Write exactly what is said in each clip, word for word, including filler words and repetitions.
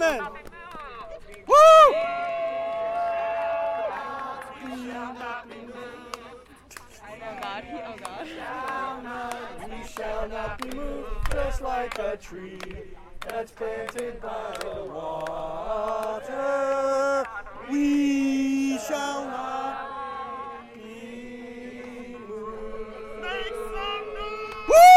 Amen. Woo! Oh God, he, oh God. We shall not be moved, just like a tree that's planted by the water. We shall not be moved. Make some noise! Woo!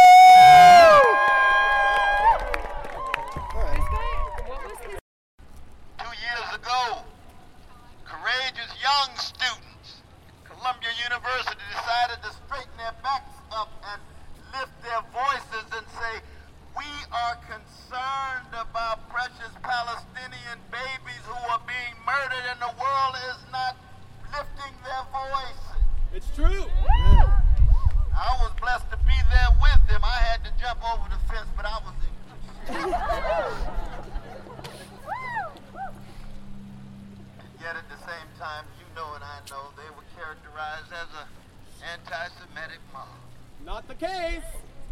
All right. What was his? Two years ago, courageous young students, Columbia University decided to straighten their backs up and lift their voices and say, we are concerned about precious Palestinian babies who are being murdered and the world is not lifting their voices. It's true. I was blessed to be there with them. I had to jump over the fence, but I was in. Yet at the same time, you know and I know, they were characterized as an anti-Semitic mob. Not the case.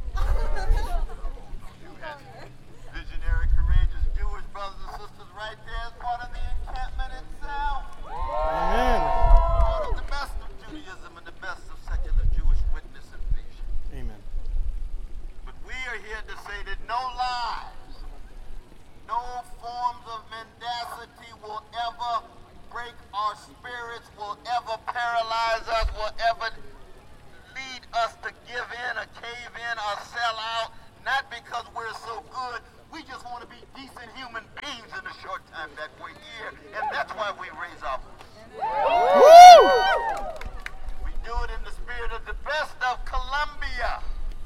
You had visionary, courageous Jewish brothers and sisters right there as part of the encampment itself. Amen. Part of the best of Judaism and the best of secular Jewish witness and vision. Amen. But we are here to say that no lies, no forms of mendacity will ever break our spirits, will ever paralyze us, will ever lead us to give in or cave in or sell out, not because we're so good. We just want to be decent human beings in the short time that we're here, and that's why we raise our voice. We do it in the spirit of the best of Columbia.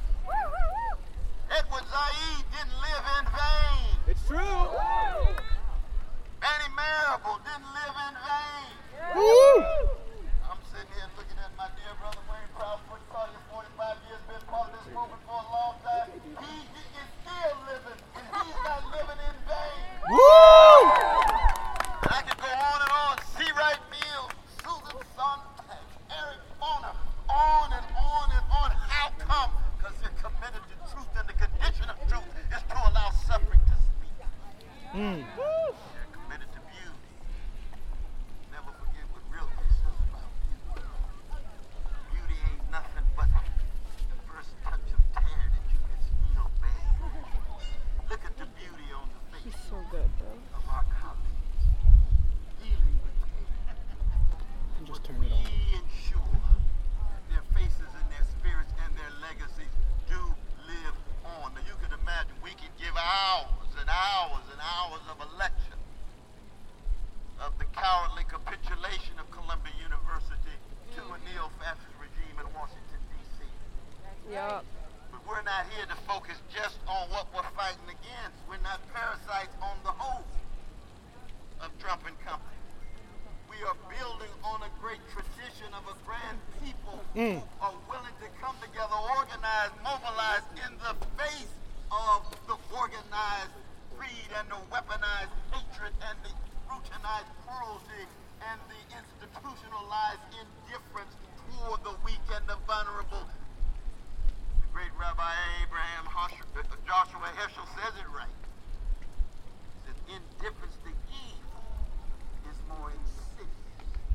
Edward Said didn't live in vain. It's true. Annie Marable didn't live in vain. Woo! I'm sitting here looking at my dear brother Wayne Proudfoot, probably forty-five years, been part of this movement for a long time. He, he is still living, and he's not living in vain. Woo! And I could go on and on. C. Wright Mills, Susan Sontag, Eric Foner, on and on and on. How come? Because they're committed to truth, and the condition of truth is to allow suffering to speak. Mm. They're committed to beauty. Never forget what real peace is about. Beauty ain't nothing but the first touch of tear that you can still bear. Look at the beauty on the face He's so good, bro. of our colleagues. Dealing with care. Just turn it on. We ensure that their faces and their spirits and their legacies do live on. Now you can imagine we could give hours and hours and hours of a lecture of the cowardly capitulation of Columbia University to a neo-fascist regime in Washington, D C Yup. But we're not here to focus just on what we're fighting against. We're not parasites on the host of Trump and company. We are building on a great tradition of a grand people Mm. who are willing to come together, organize, mobilize in the face of the organized greed and the weaponized hatred and the routinized cruelty and the institutionalized indifference toward the weak and the vulnerable. The great Rabbi Abraham Joshua Heschel says it right. He says, indifference